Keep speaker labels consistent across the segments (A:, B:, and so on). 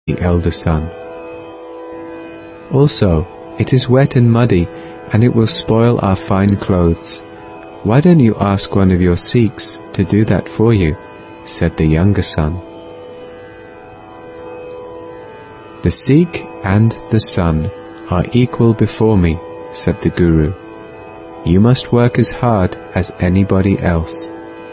A: the elder son. Also, it is wet and muddy, and it will spoil our fine clothes. Why don't you ask one of your Sikhs to do that for you? Said the younger son. The Sikh and the son are equal before me, said the Guru. You must work as hard as anybody else.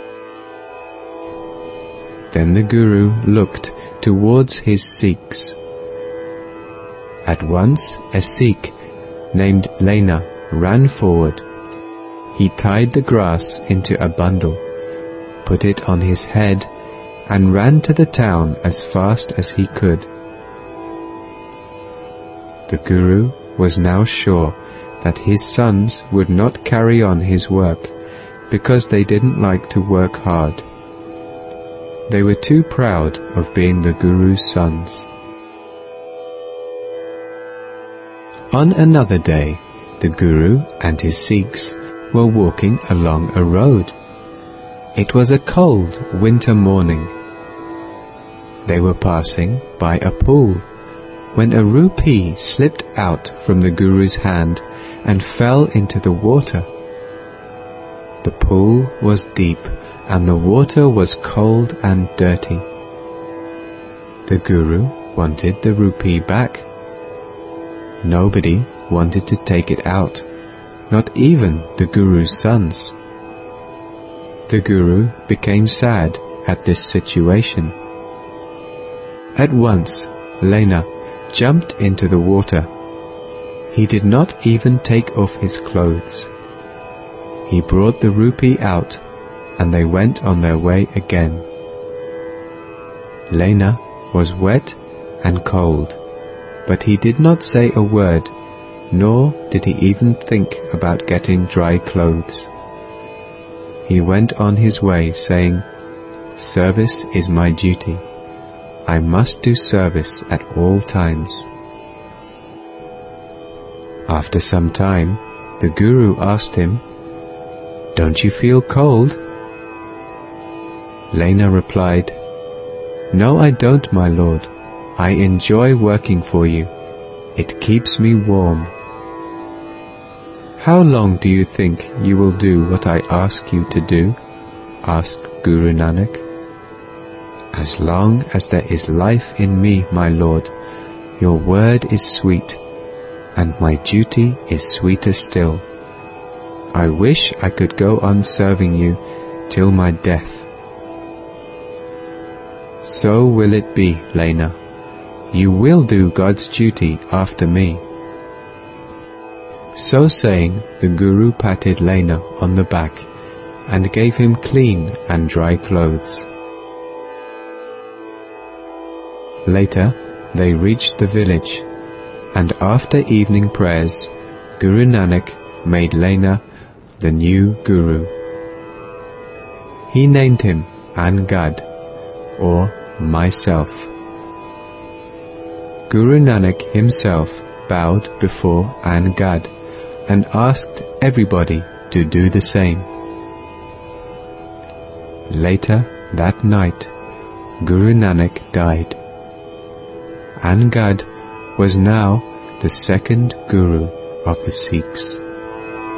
A: Then the Guru looked towards his Sikhs. At once a Sikh named Lena ran forward. He tied the grass into a bundle, put it on his head, and ran to the town as fast as he could. The Guru was now sure that his sons would not carry on his work because they didn't like to work hard. They were too proud of being the Guru's sons. On another day, the Guru and his Sikhs were walking along a road. It was a cold winter morning. They were passing by a pool when a rupee slipped out from the Guru's hand and fell into the water. The pool was deep and the water was cold and dirty. The Guru wanted the rupee back. Nobody wanted to take it out, not even the Guru's sons. The Guru became sad at this situation. At once, Lena jumped into the water. He did not even take off his clothes. He brought the rupee out, and they went on their way again. Lena was wet and cold, but he did not say a word, nor did he even think about getting dry clothes. He went on his way saying, "Service is my duty. I must do service at all times." After some time, the Guru asked him, "Don't you feel cold?" Lena replied, "No, I don't, my lord. I enjoy working for you. It keeps me warm." "How long do you think you will do what I ask you to do?" asked Guru Nanak. "As long as there is life in me, my lord, your word is sweet, and my duty is sweeter still. I wish I could go on serving you till my death." "So will it be, Lena. You will do God's duty after me." So saying, the Guru patted Lena on the back and gave him clean and dry clothes. Later, they reached the village, and after evening prayers, Guru Nanak made Lena the new Guru. He named him Angad, or myself. Guru Nanak himself bowed before Angad and asked everybody to do the same. Later that night, Guru Nanak died. Angad was now the second Guru of the Sikhs.